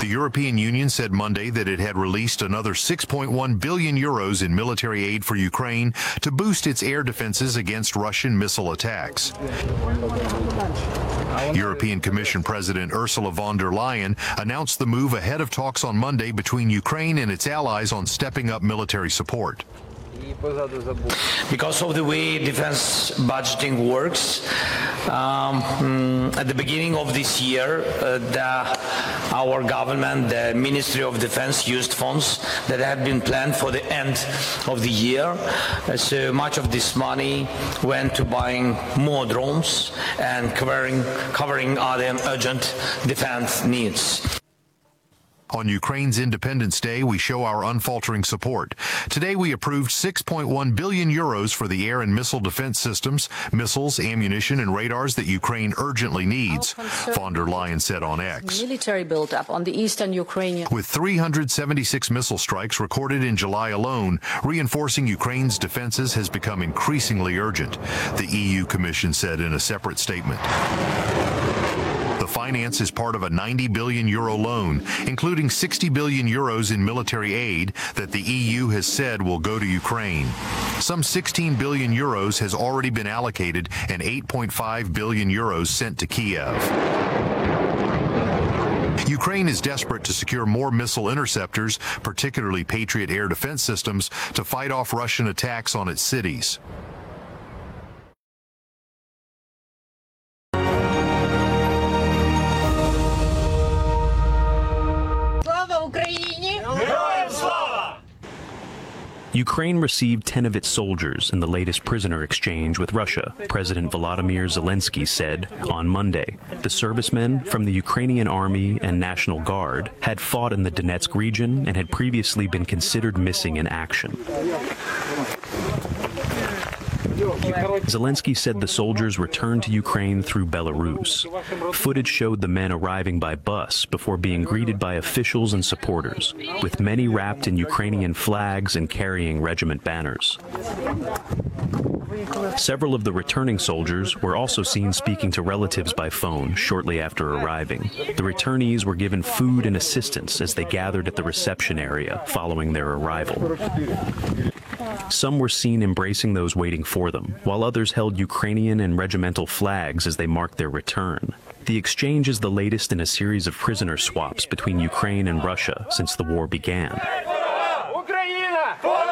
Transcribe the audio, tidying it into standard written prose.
The European Union said Monday that it had released another 6.1 billion euros in military aid for Ukraine to boost its air defenses against Russian missile attacks. European Commission President Ursula von der Leyen announced the move ahead of talks on Monday between Ukraine and its allies on stepping up military support. Because of the way defense budgeting works, at the beginning of this year, our government, the Ministry of Defense, used funds that had been planned for the end of the year. So much of this money went to buying more drones and covering other urgent defense needs. On Ukraine's Independence Day, we show our unfaltering support. Today, we approved 6.1 billion euros for the air and missile defense systems, missiles, ammunition, and radars that Ukraine urgently needs, von der Leyen said on X. Military buildup on the eastern Ukrainian. With 376 missile strikes recorded in July alone, reinforcing Ukraine's defenses has become increasingly urgent, the EU Commission said in a separate statement. The finance is part of a 90 billion euro loan, including 60 billion euros in military aid that the EU has said will go to Ukraine. Some 16 billion euros has already been allocated and 8.5 billion euros sent to Kiev. Ukraine is desperate to secure more missile interceptors, particularly Patriot air defense systems, to fight off Russian attacks on its cities. Ukraine received 10 of its soldiers in the latest prisoner exchange with Russia, President Volodymyr Zelensky said on Monday. The servicemen from the Ukrainian Army and National Guard had fought in the Donetsk region and had previously been considered missing in action. Zelensky said the soldiers returned to Ukraine through Belarus. Footage showed the men arriving by bus before being greeted by officials and supporters, with many wrapped in Ukrainian flags and carrying regiment banners. Several of the returning soldiers were also seen speaking to relatives by phone shortly after arriving. The returnees were given food and assistance as they gathered at the reception area following their arrival. Some were seen embracing those waiting for them, while others held Ukrainian and regimental flags as they marked their return. The exchange is the latest in a series of prisoner swaps between Ukraine and Russia since the war began.